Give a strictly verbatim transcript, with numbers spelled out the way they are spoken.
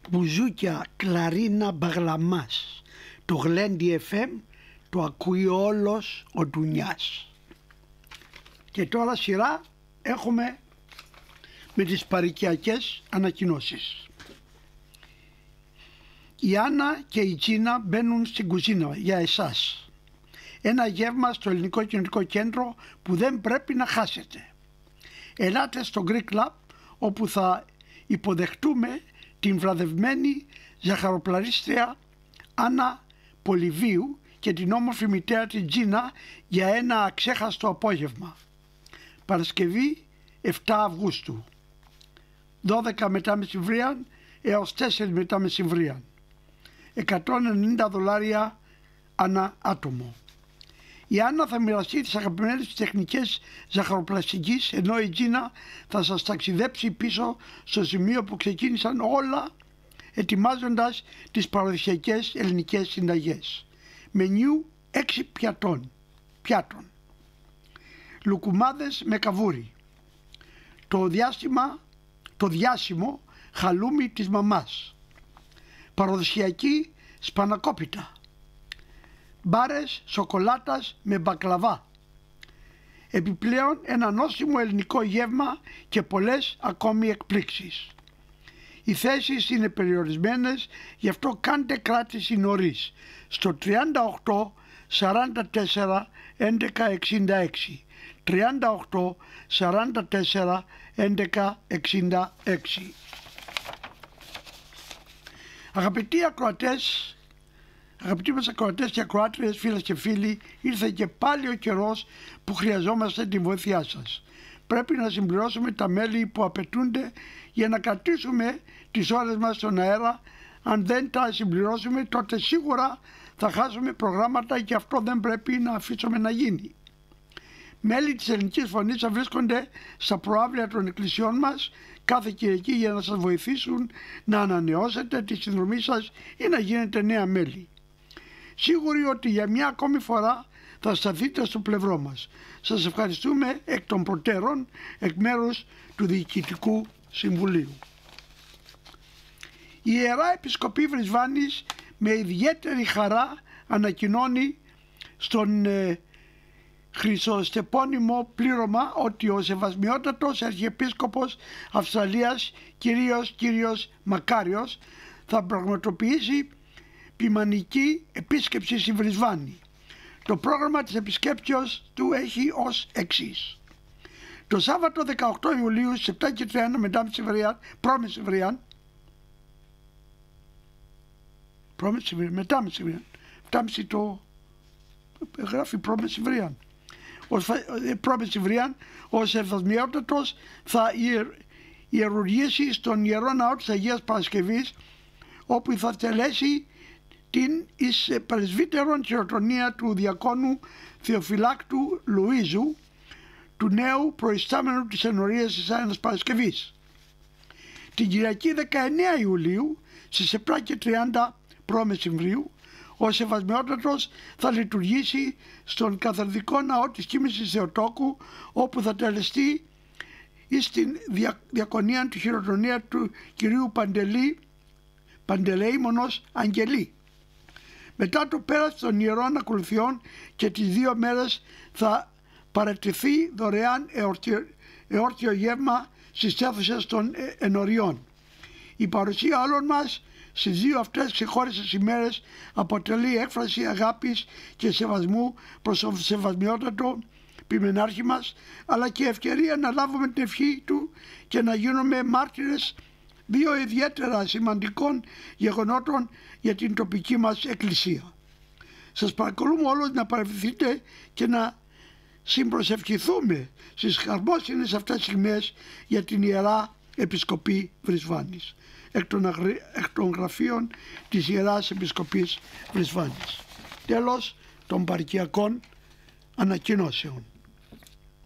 μπουζούκια Κλαρίνα Μπαγλαμάς. Το Γλέντι εφ εμ το ακούει όλος ο Ντουνιάς. Και τώρα σειρά έχουμε με τις παροικιακές ανακοινώσεις. Η Άννα και η Τζίνα μπαίνουν στην κουζίνα για εσάς. Ένα γεύμα στο Ελληνικό Κοινωνικό Κέντρο που δεν πρέπει να χάσετε. Ελάτε στο Greek Club όπου θα υποδεχτούμε την βραδευμένη ζαχαροπλαρίστρια Άννα Πολυβίου και την όμορφη μητέρα της Τζίνα για ένα αξέχαστο απόγευμα. Παρασκευή επτά Αυγούστου, δώδεκα μετά μεσημβρίαν έως τέσσερα μετά μεσημβρίαν. εκατόν ενενήντα δολάρια ανά άτομο. Η Άννα θα μοιραστεί τις αγαπημένες της τεχνικές ζαχαροπλαστικής, ενώ η Τζίνα θα σας ταξιδέψει πίσω στο σημείο που ξεκίνησαν όλα, ετοιμάζοντας τις παραδοσιακές ελληνικές συνταγές. Μενιού έξι πιατών, πιάτων. Λουκουμάδες με καβούρι. Το διάστημα, το διάσημο χαλούμι της μαμάς. Παραδοσιακή σπανακόπιτα. Μπάρες σοκολάτας με μπακλαβά. Επιπλέον ένα νόστιμο ελληνικό γεύμα και πολλές ακόμη εκπλήξεις. Οι θέσεις είναι περιορισμένες, γι' αυτό κάντε κράτηση νωρίς στο τριάντα οκτώ σαράντα τέσσερα έντεκα εξήντα έξι. τριάντα οκτώ σαράντα τέσσερα έντεκα εξήντα έξι. Αγαπητοί ακροατές, αγαπητοί μας ακροατές και ακροάτριες, φίλες και φίλοι, ήρθε και πάλι ο καιρός που χρειαζόμαστε την βοήθειά σας. Πρέπει να συμπληρώσουμε τα μέλη που απαιτούνται για να κρατήσουμε τις ώρες μας στον αέρα. Αν δεν τα συμπληρώσουμε, τότε σίγουρα θα χάσουμε προγράμματα και αυτό δεν πρέπει να αφήσουμε να γίνει. Μέλη της Ελληνικής Φωνής θα βρίσκονται στα προάβλια των εκκλησιών μας κάθε Κυριακή για να σας βοηθήσουν να ανανεώσετε τη συνδρομή σας ή να γίνετε νέα μέλη. Σίγουροι ότι για μια ακόμη φορά θα σταθείτε στο πλευρό μας. Σας ευχαριστούμε εκ των προτέρων εκ μέρους του Διοικητικού Συμβουλίου. Η Ιερά Επισκοπή Βρισβάνης με ιδιαίτερη χαρά ανακοινώνει στον ε, χρυσοστεπώνυμο πλήρωμα ότι ο Σεβασμιότατος Αρχιεπίσκοπος Αυστραλίας κυρίως κύριος Μακάριος θα πραγματοποιήσει ποιμανική επίσκεψη στη Βρισβάνη. Το πρόγραμμα της επισκέψεως του έχει ως εξής. Το Σάββατο δεκαοκτώ Ιουλίου στις επτά και τριάντα μετά μεσημβριάν, προμεσημβριάν, προμεσημβριάν, μετά μεσημβριάν, επτά και τριάντα το γράφει προμεσημβριάν. Προμεσημβριάν ο Σεβασμιότατος θα ιερουργήσει στον Ιερό Ναό της Αγίας Παρασκευής, όπου θα τελέσει την εις πρεσβύτερον χειροτονία του διακόνου Θεοφυλάκτου Λουίζου, του νέου προϊστάμενου της ενορίας της Άγιας Παρασκευής. Την Κυριακή δεκαεννέα Ιουλίου στις επτά και τριάντα προμεσημβρίου ο Σεβασμιότατος θα λειτουργήσει στον καθαρδικό ναό της Κοίμησης Θεοτόκου, όπου θα τελεστεί στην δια, διακονία του χειροτονία του κυρίου Παντελή, Παντελεήμονος Αγγελή. Μετά το πέρας των ιερών ακολουθιών και τις δύο μέρες θα παρατηθεί δωρεάν εορτιο, εόρτιο γεύμα στις αίθουσες των ενωριών. Η παρουσία όλων μας στις δύο αυτές ξεχώρισες ημέρες αποτελεί έκφραση αγάπης και σεβασμού προς τον Σεβασμιότατο Ποιμενάρχη μας, αλλά και ευκαιρία να λάβουμε την ευχή του και να γίνουμε μάρτυρες δύο ιδιαίτερα σημαντικών γεγονότων για την τοπική μας εκκλησία. Σας παρακαλούμε όλους να παρευθυνθείτε και να συμπροσευχηθούμε στις χαρμόσυνες αυτές στιγμές για την Ιερά Επισκοπή Βρισβάνης, εκ των, αγρι... εκ των γραφείων της Ιεράς Επισκοπής Βρισβάνης. Τέλος των παροικιακών ανακοινώσεων.